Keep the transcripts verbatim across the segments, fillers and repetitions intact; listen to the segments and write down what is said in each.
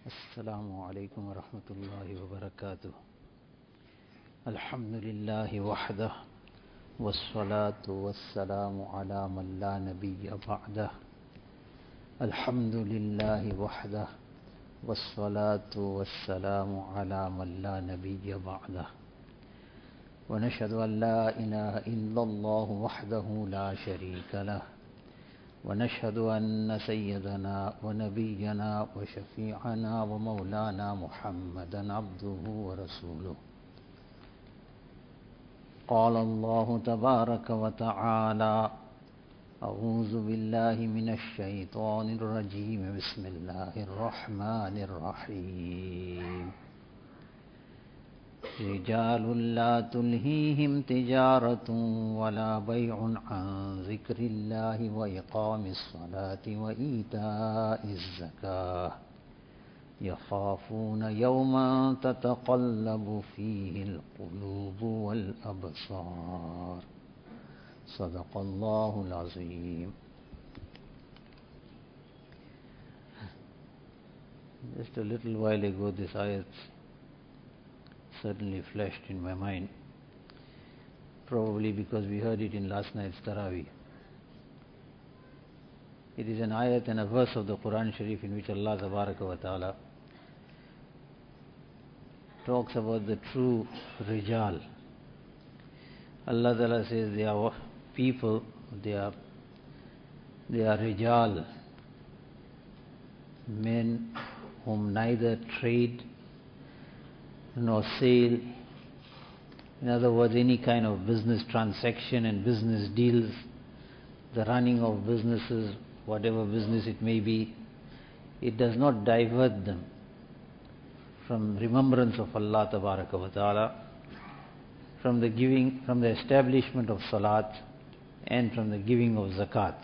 السلام عليكم ورحمة الله وبركاته. الحمد لله وحده والصلاة والسلام على من لا نبي بعده. الحمد لله وحده والصلاة والسلام على من لا نبي بعده. ونشهد أن لا إله إلا الله وحده لا شريك له، ونشهد أن سيدنا ونبينا وشفيعنا ومولانا محمدا عبده ورسوله. قال الله تبارك وتعالى: أعوذ بالله من الشيطان الرجيم، بسم الله الرحمن الرحيم. رجال لا تلهيهم تجارة ولا بيع عن ذكر الله وإقام الصلاة وإيتاء الزكاة يخافون يوما تتقلب فيه القلوب والأبصار. صدق الله العظيم. Just a little while ago, this ayat certainly flashed in my mind, probably because we heard it in last night's Taraweeh. It is an ayat and a verse of the Quran Sharif in which Allah Tabaraka wa Ta'ala talks about the true Rijal. Allah Ta'ala says they are people, they are, they are Rijal, men whom neither trade nor sale, in other words, any kind of business transaction and business deals, the running of businesses, whatever business it may be, it does not divert them from remembrance of Allah Tabaraka wa Ta'ala, from the giving, from the establishment of Salat, and from the giving of Zakat.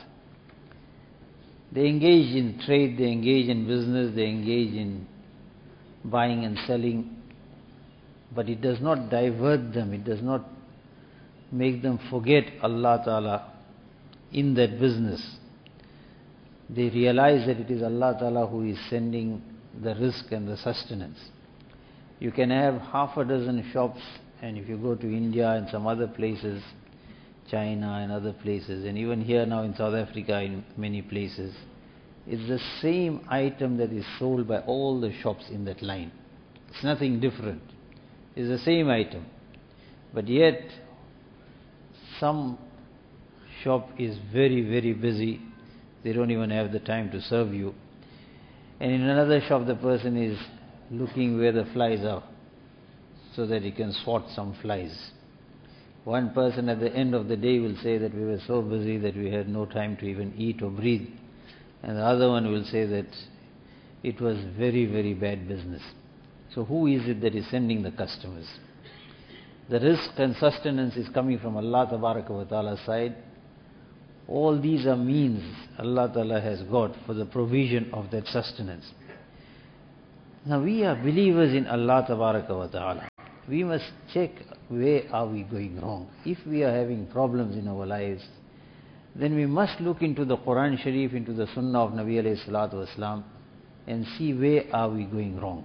They engage in trade, they engage in business, they engage in buying and selling, but it does not divert them, it does not make them forget Allah Ta'ala in that business. They realize that it is Allah Ta'ala who is sending the risk and the sustenance. You can have half a dozen shops, and if you go to India and some other places, China and other places, and even here now in South Africa in many places, it's the same item that is sold by all the shops in that line. It's nothing different. It's the same item. But yet, some shop is very, very busy. They don't even have the time to serve you. And in another shop, the person is looking where the flies are so that he can swat some flies. One person at the end of the day will say that we were so busy that we had no time to even eat or breathe. And the other one will say that it was very, very bad business. So who is it that is sending the customers? The risk and sustenance is coming from Allah Tabaraka wa Ta'ala's side. All these are means Allah Ta'ala has got for the provision of that sustenance. Now we are believers in Allah Tabaraka wa Ta'ala. We must check where are we going wrong. If we are having problems in our lives, then we must look into the Quran Sharif, into the Sunnah of Nabi alayhi salatu wasalam, and see where are we going wrong.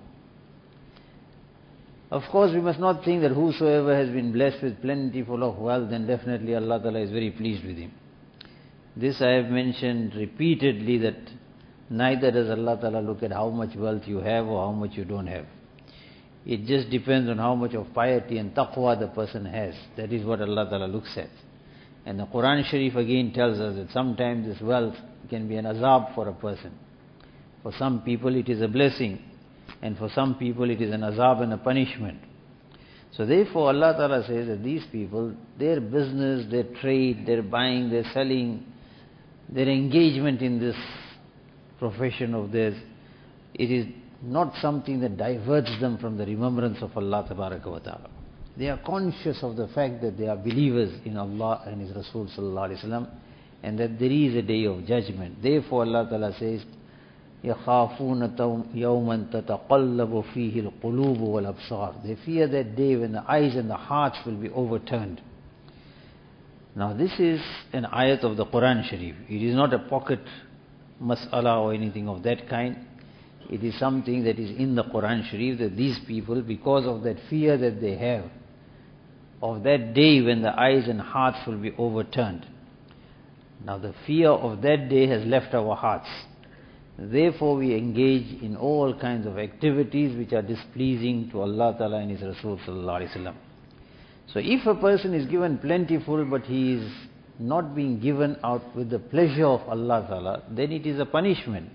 Of course, we must not think that whosoever has been blessed with plentiful of wealth, then definitely Allah Ta'ala is very pleased with him. This I have mentioned repeatedly, that neither does Allah Ta'ala look at how much wealth you have or how much you don't have. It just depends on how much of piety and taqwa the person has. That is what Allah Ta'ala looks at. And the Quran Sharif again tells us that sometimes this wealth can be an azab for a person. For some people it is a blessing, and for some people it is an azab and a punishment. So therefore Allah Ta'ala says that these people, their business, their trade, their buying, their selling, their engagement in this profession of theirs, it is not something that diverts them from the remembrance of Allah Tabaraka wa Ta'ala. They are conscious of the fact that they are believers in Allah and His Rasul Sallallahu Alaihi Wasallam, and that there is a day of judgment. Therefore Allah Ta'ala says, يَخَافُونَ يَوْمًا تَتَقَلَّبُ فِيهِ الْقُلُوبُ وَالْأَبْصَارُ. They fear that day when the eyes and the hearts will be overturned. Now this is an ayat of the Quran Sharif. It is not a pocket mas'ala or anything of that kind. It is something that is in the Quran Sharif, that these people, because of that fear that they have, of that day when the eyes and hearts will be overturned. Now the fear of that day has left our hearts. Therefore we engage in all kinds of activities which are displeasing to Allah Ta'ala and His Rasul Sallallahu Alaihi Wasallam. So if a person is given plentiful but he is not being given out with the pleasure of Allah Ta'ala, then it is a punishment.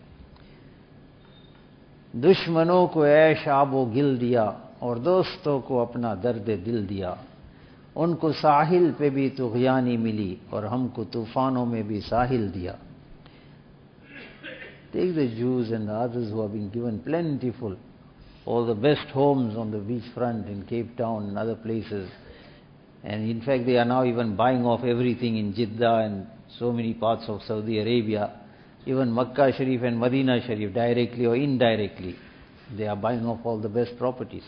दुश्मनों को ऐश आबो गिल दिया और दोस्तों को अपना दर्द दिल दिया, उनको साहिल पे भी तुग़यानी मिली और हमको तूफानों में भी साहिल दिया. Take the Jews and the others who have been given plentiful, all the best homes on the beachfront in Cape Town and other places. And in fact they are now even buying off everything in Jeddah and so many parts of Saudi Arabia. Even Makkah Sharif and Medina Sharif, directly or indirectly, they are buying off all the best properties.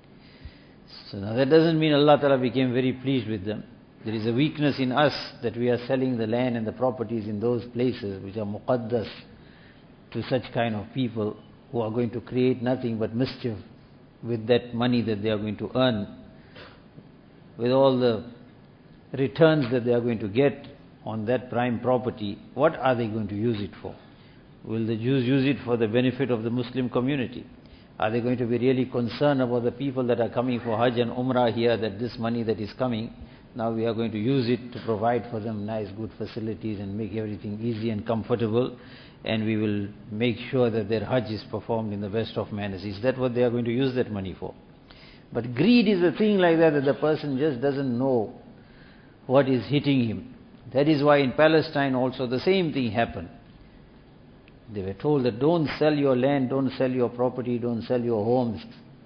So now that doesn't mean Allah Ta'ala became very pleased with them. There is a weakness in us that we are selling the land and the properties in those places which are muqaddas to such kind of people who are going to create nothing but mischief with that money that they are going to earn, with all the returns that they are going to get on that prime property. What are they going to use it for? Will the Jews use it for the benefit of the Muslim community? Are they going to be really concerned about the people that are coming for Hajj and Umrah here, that this money that is coming, now we are going to use it to provide for them nice good facilities and make everything easy and comfortable, and we will make sure that their Hajj is performed in the best of manners? Is that what they are going to use that money for? But greed is a thing like that, that the person just doesn't know what is hitting him. That is why in Palestine also the same thing happened. They were told that don't sell your land, don't sell your property, don't sell your homes,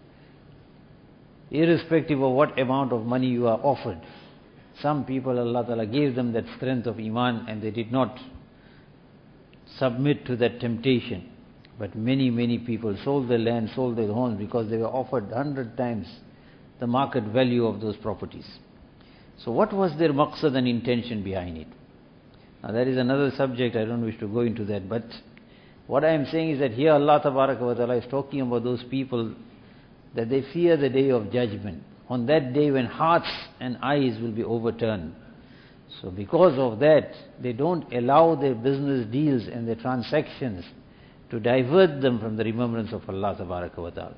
irrespective of what amount of money you are offered. Some people, Allah Ta'ala gave them that strength of Iman and they did not submit to that temptation. But many, many people sold their land, sold their homes because they were offered hundred times the market value of those properties. So what was their maqsad and intention behind it? Now that is another subject, I don't wish to go into that, but what I am saying is that here Allah Tabaraka wa Ta'ala is talking about those people that they fear the day of judgment, on that day when hearts and eyes will be overturned. So because of that, they don't allow their business deals and their transactions to divert them from the remembrance of Allah Tabaraka wa Ta'ala.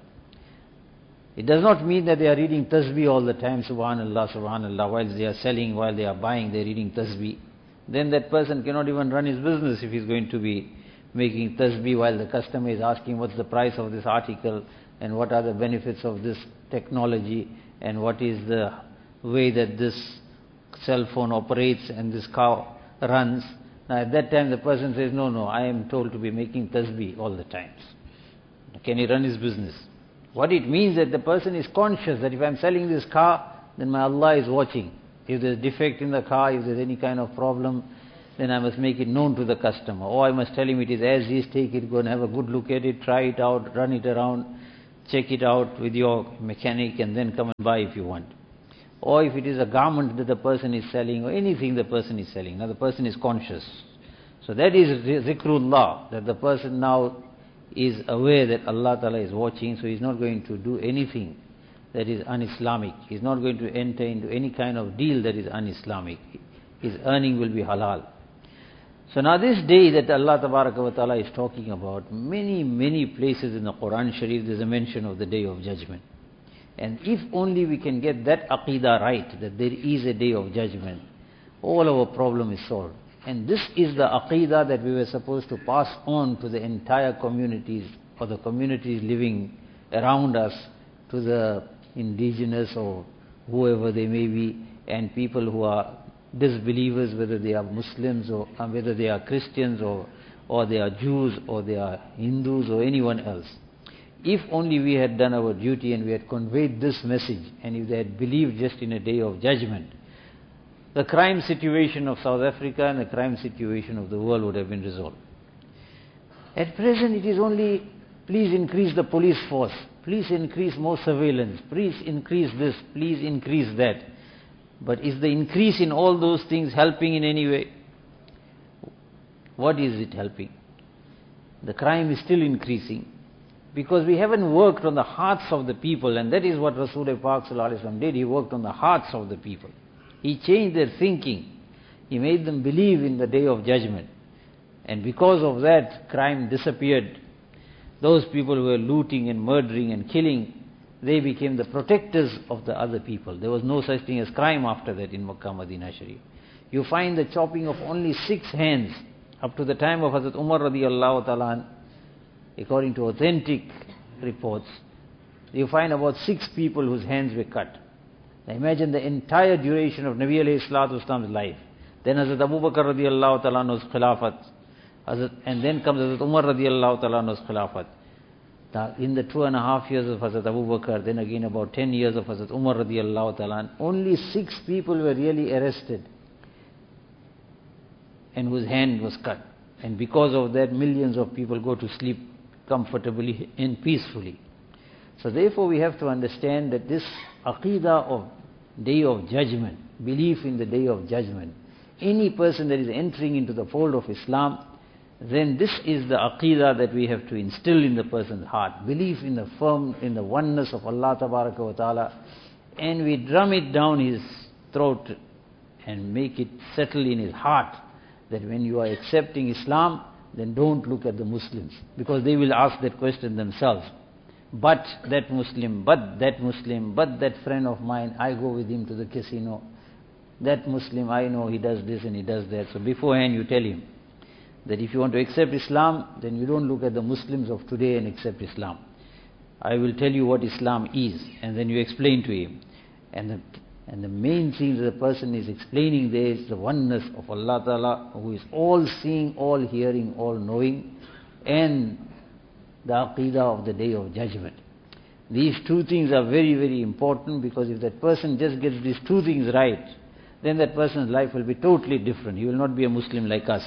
It does not mean that they are reading tasbih all the time, subhanallah, subhanallah, while they are selling, while they are buying, they are reading tasbih. Then that person cannot even run his business if he is going to be making tasbih while the customer is asking what's the price of this article and what are the benefits of this technology and what is the way that this cell phone operates and this car runs. Now at that time the person says, no, no, I am told to be making tasbih all the times. Can he run his business? What it means that the person is conscious that if I am selling this car, then my Allah is watching. If there is defect in the car, if there is any kind of problem, then I must make it known to the customer. Or I must tell him it is as is, take it, go and have a good look at it, try it out, run it around, check it out with your mechanic and then come and buy if you want. Or if it is a garment that the person is selling or anything the person is selling, now the person is conscious. So that is zikrullah, that the person now is aware that Allah Ta'ala is watching, so he is not going to do anything that is un-Islamic. He is not going to enter into any kind of deal that is un-Islamic. His earning will be halal. So now this day that Allah Tabaraka wa Ta'ala is talking about, many, many places in the Quran Sharif there is a mention of the day of judgment. And if only we can get that aqidah right, that there is a day of judgment, all our problem is solved. And this is the aqidah that we were supposed to pass on to the entire communities, or the communities living around us, to the indigenous or whoever they may be, and people who are disbelievers, whether they are Muslims or uh, whether they are Christians or, or they are Jews or they are Hindus or anyone else. If only we had done our duty and we had conveyed this message, and if they had believed just in a day of judgment, the crime situation of South Africa and the crime situation of the world would have been resolved. At present it is only, please increase the police force, please increase more surveillance, please increase this, please increase that. But is the increase in all those things helping in any way? What is it helping? The crime is still increasing. Because we haven't worked on the hearts of the people, and that is what Rasulullah Pak Sallallahu Alaihi Wasallam did. He worked on the hearts of the people. He changed their thinking. He made them believe in the Day of Judgment. And because of that, crime disappeared. Those people who were looting and murdering and killing, they became the protectors of the other people. There was no such thing as crime after that in Makkah, Madinah Sharif. You find the chopping of only six hands up to the time of Hazrat Umar radiallahu ta'ala. According to authentic reports, you find about six people whose hands were cut. Now imagine the entire duration of Nabi alayhi salatu wasalam's life. Then Hazrat Abu Bakr radiallahu ta'ala's khilafat, Hazrat, and then comes Hazrat Umar radiallahu ta'ala's khilafat. Now in the two and a half years of Hazrat Abu Bakr, then again about ten years of Hazrat Umar radiallahu ta'ala, only six people were really arrested and whose hand was cut. And because of that, millions of people go to sleep comfortably and peacefully. So therefore we have to understand that this aqidah of Day of Judgment, belief in the Day of Judgment, any person that is entering into the fold of Islam, then this is the aqidah that we have to instill in the person's heart. Belief in the firm, in the oneness of Allah Tabaraka wa Ta'ala, and we drum it down his throat and make it settle in his heart that when you are accepting Islam, then don't look at the Muslims, because they will ask that question themselves. But that Muslim, but that Muslim, but that friend of mine, I go with him to the casino. That Muslim, I know he does this and he does that. So beforehand you tell him that if you want to accept Islam, then you don't look at the Muslims of today and accept Islam. I will tell you what Islam is, and then you explain to him. And the, and the main thing that the person is explaining there is the oneness of Allah Ta'ala, who is all seeing, all hearing, all knowing, and the aqidah of the Day of Judgment. These two things are very, very important, because if that person just gets these two things right, then that person's life will be totally different. He will not be a Muslim like us.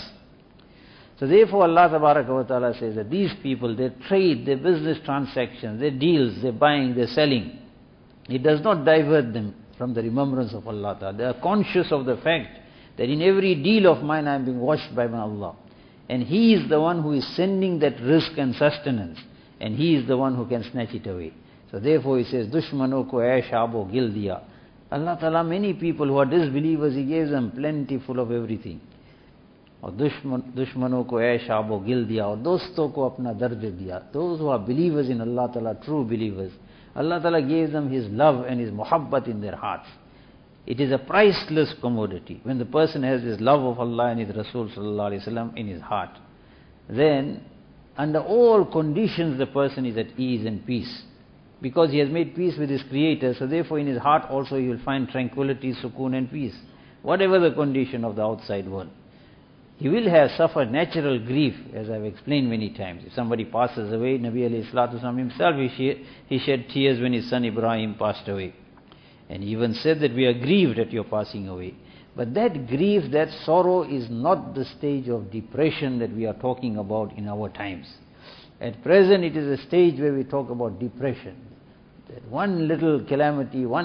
So therefore Allah Tabaraka wa Ta'ala says that these people, their trade, their business transactions, their deals, their buying, their selling, it does not divert them from the remembrance of Allah Ta'ala. They are conscious of the fact that in every deal of mine I am being watched by my Allah. And He is the one who is sending that risk and sustenance. And He is the one who can snatch it away. So therefore He says, Dushmano ko aish abo gil diya. Allah Ta'ala, many people who are disbelievers, He gives them plenty full of everything. Or dushmano ko aish abo gil diya. Or dosto ko apna dard diya. Those who are believers in Allah Ta'ala, true believers, Allah Ta'ala gave them His love and His muhabbat in their hearts. It is a priceless commodity. When the person has this love of Allah and His Rasul Sallallahu Alaihi Wasallam in his heart, then under all conditions the person is at ease and peace. Because he has made peace with his Creator, so therefore in his heart also he will find tranquility, sukoon and peace. Whatever the condition of the outside world. He will have suffered natural grief, as I have explained many times. If somebody passes away, Nabi alayhi salatu wasalam himself, he shed, he shed tears when his son Ibrahim passed away. And he even said that we are grieved at your passing away. But that grief, that sorrow is not the stage of depression that we are talking about in our times. At present it is a stage where we talk about depression. That one little calamity, one